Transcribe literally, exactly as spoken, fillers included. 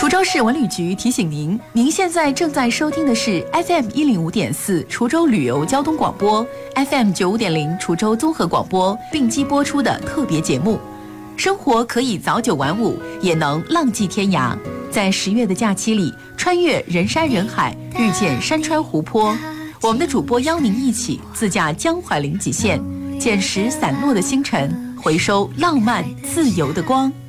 州市文旅局提醒您，您现在正在收听的是 F M 一零五点四滁州旅游交通广播 ，F M 九五点零滁州综合广播并机播出的特别节目。生活可以早九晚五，也能浪迹天涯。在十月的假期里，穿越人山人海，遇见山川湖泊。我们的主播邀您一起自驾江淮临济县，捡拾散落的星辰，回收浪漫自由的光。